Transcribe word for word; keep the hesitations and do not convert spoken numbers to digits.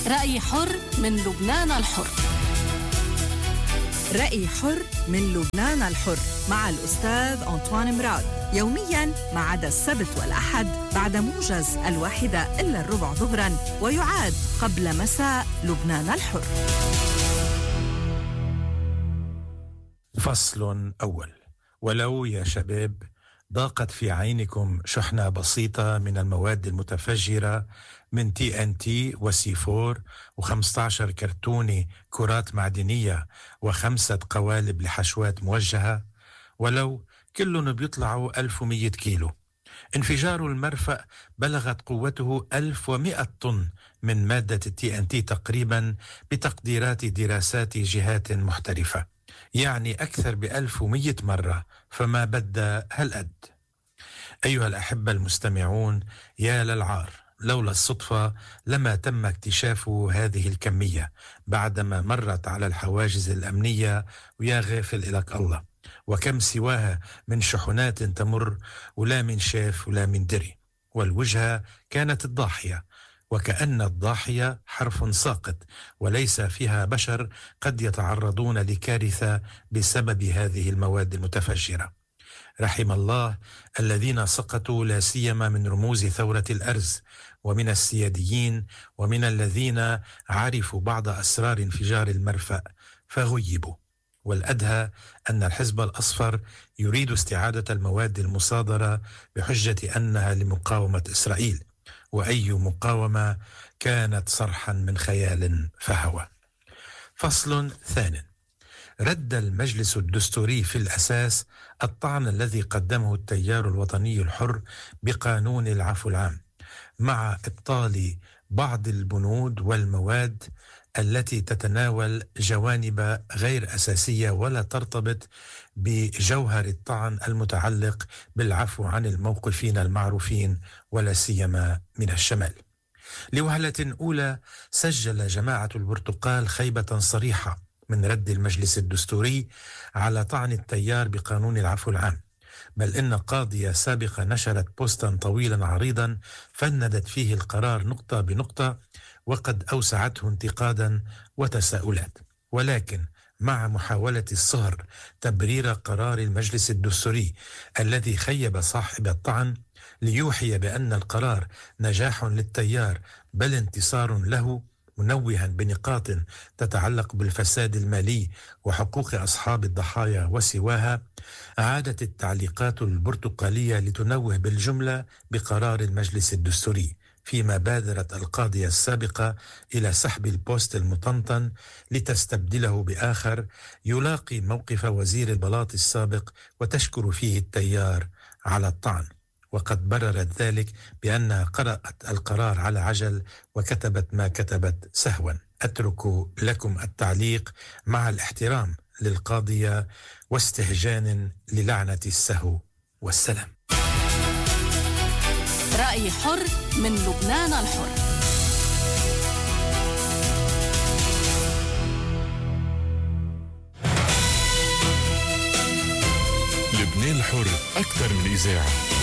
رأي حر من لبنان الحر. رأي حر من لبنان الحر مع الأستاذ أنطوان مراد، يومياً ما عدا السبت والأحد بعد موجز الواحدة إلا الربع ظهراً، ويعاد قبل مساء لبنان الحر. فصل أول. ولو يا شباب ضاقت في عينكم شحنة بسيطة من المواد المتفجرة من تي ان تي وسي فور وخمسة عشر كرتونة كرات معدنية وخمسة قوالب لحشوات موجهة، ولو كلهم بيطلعوا ألف ومية كيلو. انفجار المرفأ بلغت قوته ألف ومئة طن من مادة التي ان تي تقريبا بتقديرات دراسات جهات محترفة، يعني أكثر بألف ومية مرة، فما بدأ هالقد. أيها الأحبة المستمعون، يا للعار، لولا الصدفة لما تم اكتشاف هذه الكمية بعدما مرت على الحواجز الأمنية، ويا غافل إلك الله، وكم سواها من شحنات تمر ولا من شاف ولا من دري. والوجهة كانت الضاحية، وكأن الضاحية حرف ساقط وليس فيها بشر قد يتعرضون لكارثة بسبب هذه المواد المتفجرة. رحم الله الذين سقطوا، لا سيما من رموز ثورة الأرز ومن السياديين ومن الذين عرفوا بعض أسرار انفجار المرفأ فغيبوا. والأدهى أن الحزب الأصفر يريد استعادة المواد المصادرة بحجة أنها لمقاومة إسرائيل، وأي مقاومة كانت صرحا من خيال فهوى. فصل ثانٍ. رد المجلس الدستوري في الأساس الطعن الذي قدمه التيار الوطني الحر بقانون العفو العام، مع إبطال بعض البنود والمواد التي تتناول جوانب غير أساسية ولا ترتبط بجوهر الطعن المتعلق بالعفو عن الموقفين المعروفين ولا سيما من الشمال. لوهلة أولى سجل جماعة البرتقال خيبة صريحة من رد المجلس الدستوري على طعن التيار بقانون العفو العام، بل إن قاضية سابقة نشرت بوستا طويلا عريضا فندت فيه القرار نقطة بنقطة، وقد أوسعته انتقادا وتساؤلات، ولكن مع محاولة الصهر تبرير قرار المجلس الدستوري الذي خيب صاحب الطعن ليوحي بأن القرار نجاح للتيار بل انتصار له، منوها بنقاط تتعلق بالفساد المالي وحقوق أصحاب الضحايا وسواها، عادت التعليقات البرتقالية لتنوه بالجملة بقرار المجلس الدستوري، فيما بادرت القاضية السابقة إلى سحب البوست المطنطن لتستبدله بآخر يلاقي موقف وزير البلاط السابق وتشكر فيه التيار على الطعن، وقد بررت ذلك بأنها قرأت القرار على عجل وكتبت ما كتبت سهوا. أترك لكم التعليق مع الاحترام للقاضية واستهجان للعنة السهو، والسلام. رأي حر من لبنان الحر. لبنان الحر أكثر من إذاعة.